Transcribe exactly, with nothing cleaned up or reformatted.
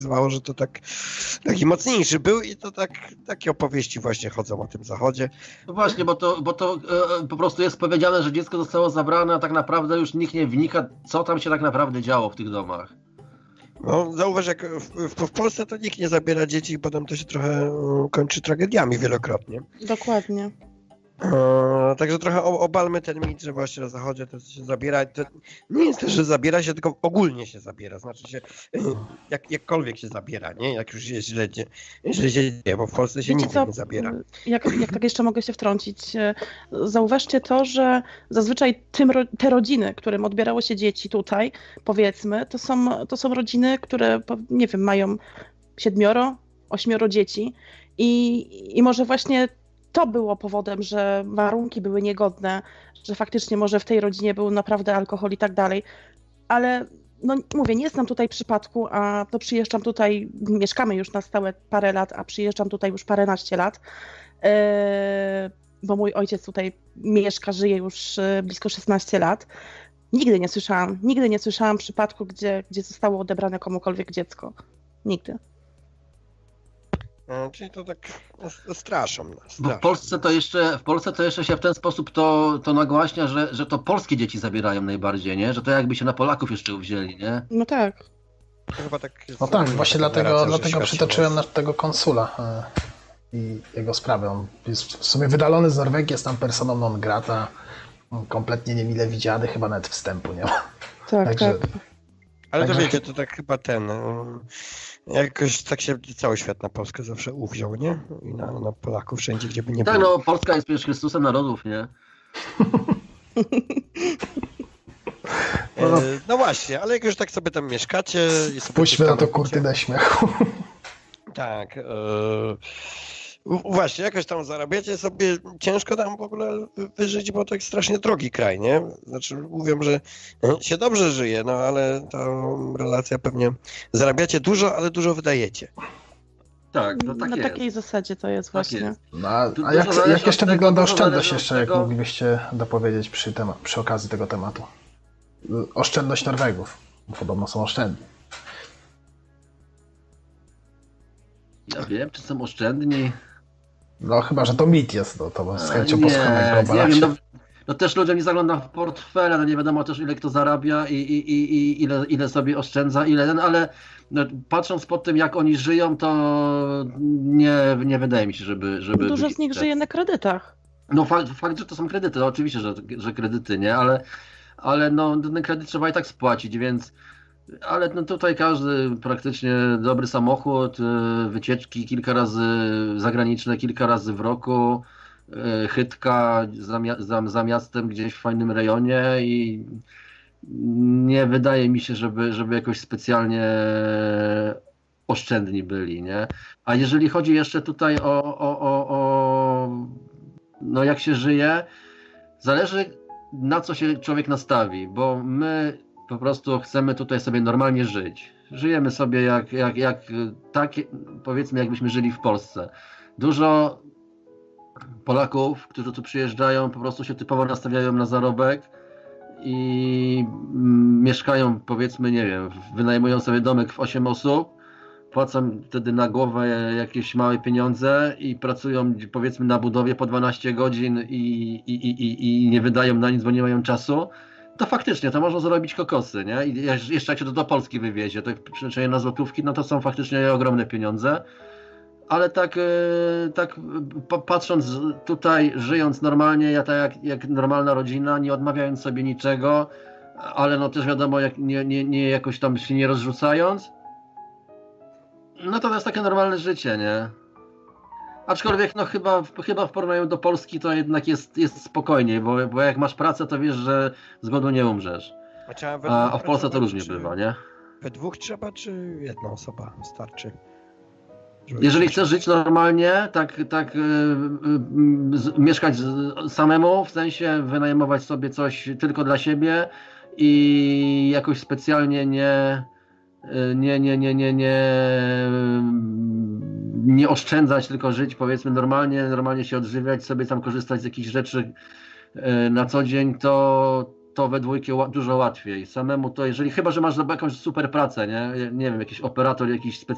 zwało, że to tak taki mocniejszy był i to tak, takie opowieści właśnie chodzą o tym Zachodzie. No właśnie, bo to, bo to e, po prostu jest powiedziane, że dziecko zostało zabrane, a tak naprawdę już nikt nie wnika, co tam się tak naprawdę działo w tych domach. No, zauważ, jak w, w, w Polsce to nikt nie zabiera dzieci i potem to się trochę kończy tragediami wielokrotnie. Dokładnie. E, także trochę obalmy ten mit, że właśnie na Zachodzie to się zabiera. To nie jest też, że zabiera się, tylko ogólnie się zabiera. Znaczy się, jak, jakkolwiek się zabiera, nie? Jak już jest źle, źle się dzieje, bo w Polsce się Wiecie nigdy co, nie zabiera. Jak, jak tak jeszcze mogę się wtrącić, zauważcie to, że zazwyczaj tym, te rodziny, którym odbierało się dzieci tutaj, powiedzmy, to są, to są rodziny, które, nie wiem, mają siedmioro, ośmioro dzieci i, i może właśnie to było powodem, że warunki były niegodne, że faktycznie może w tej rodzinie był naprawdę alkohol i tak dalej, ale no mówię, nie znam tutaj przypadku, a to przyjeżdżam tutaj, mieszkamy już na stałe parę lat, a przyjeżdżam tutaj już paręnaście lat, yy, bo mój ojciec tutaj mieszka, żyje już blisko szesnaście lat. Nigdy nie słyszałam, nigdy nie słyszałam przypadku, gdzie, gdzie zostało odebrane komukolwiek dziecko. Nigdy. No, czyli to tak straszą nas. Bo w Polsce to jeszcze, w Polsce to jeszcze się w ten sposób to, to nagłaśnia, że, że to polskie dzieci zabierają najbardziej, nie? Że to jakby się na Polaków jeszcze uwzięli, nie? No tak. To chyba tak jest. No tak, właśnie dlatego, dlatego przytoczyłem nas... na tego konsula y, i jego sprawę. On jest w sumie wydalony z Norwegii, jest tam personą non grata, kompletnie niemile widziany, chyba nawet wstępu nie ma. Tak, Także, tak. Ale to Także... wiecie, to tak chyba ten... Jakoś tak się cały świat na Polskę zawsze uwziął, nie? I na, na Polaków wszędzie, gdzie by nie tak, było. Tak, no Polska jest przecież Chrystusem narodów, nie? E, no właśnie, ale jak już tak sobie tam mieszkacie... Spuśćmy na to kurtynę śmiechu. Tak. E, właśnie, jakoś tam zarabiacie sobie, ciężko tam w ogóle wyżyć, bo to jest strasznie drogi kraj, nie? Znaczy mówią, że się dobrze żyje, no ale ta relacja pewnie zarabiacie dużo, ale dużo wydajecie. Tak, to tak Na jest. takiej zasadzie to jest Tak właśnie. jest. No, a Tu a jak, dużo zależy jak jeszcze od tego, wygląda dużo oszczędność zależy od jeszcze, jak tego- moglibyście dopowiedzieć przy, tema- przy okazji tego tematu? Oszczędność Norwegów. Podobno są oszczędni. Ja wiem, czy są oszczędni. No chyba, że to mit jest, no, to z chęcią nie, posłuchamy go nie obalacie. wiem, no, no też ludziom nie zagląda w portfele, no nie wiadomo też ile kto zarabia i, i, i, i ile, ile sobie oszczędza, ile ten, ale no, patrząc po tym jak oni żyją, to nie, nie wydaje mi się, żeby... żeby Dużo byli- z nich żyje na kredytach. No fakt, fakt, że to są kredyty, no, oczywiście, że, że kredyty, nie, ale, ale no, ten kredyt trzeba i tak spłacić, więc ale no tutaj każdy praktycznie dobry samochód, y, wycieczki kilka razy zagraniczne, kilka razy w roku, y, chytka za, mia- za, za miastem gdzieś w fajnym rejonie i nie wydaje mi się, żeby, żeby jakoś specjalnie oszczędni byli, nie? A jeżeli chodzi jeszcze tutaj o, o, o, o no jak się żyje, zależy na co się człowiek nastawi, bo my po prostu chcemy tutaj sobie normalnie żyć. Żyjemy sobie jak, jak, jak tak, powiedzmy, jakbyśmy żyli w Polsce. Dużo Polaków, którzy tu przyjeżdżają, po prostu się typowo nastawiają na zarobek i mm, mieszkają, powiedzmy, nie wiem, wynajmują sobie domek w osiem osób, płacą wtedy na głowę jakieś małe pieniądze i pracują, powiedzmy, na budowie po dwanaście godzin i, i, i, i nie wydają na nic, bo nie mają czasu. To faktycznie, to można zrobić kokosy, nie? I jeszcze jak się to do Polski wywiezie, to przeliczenie na złotówki, no to są faktycznie ogromne pieniądze. Ale tak, tak patrząc tutaj, żyjąc normalnie, ja tak jak, jak normalna rodzina, nie odmawiając sobie niczego, ale no też wiadomo, jak nie, nie, nie jakoś tam się nie rozrzucając, no to to jest takie normalne życie, nie? Aczkolwiek no chyba, chyba w porównaniu do Polski to jednak jest, jest spokojniej, bo, bo jak masz pracę, to wiesz, że z głodu nie umrzesz. A, a w Polsce to różnie czy bywa, nie? We dwóch trzeba, czy jedna osoba starczy? Jeżeli chcesz żyć normalnie, tak, tak yy, yy, z, mieszkać z, samemu, w sensie wynajmować sobie coś tylko dla siebie i jakoś specjalnie nie, yy, nie, nie, nie, nie, nie, nie oszczędzać, tylko żyć, powiedzmy, normalnie, normalnie się odżywiać, sobie tam korzystać z jakichś rzeczy yy, na co dzień, to, to we dwójkę ła- dużo łatwiej. Samemu to, jeżeli chyba, że masz jakąś super pracę, nie, nie wiem, jakiś operator, jakiś specjalny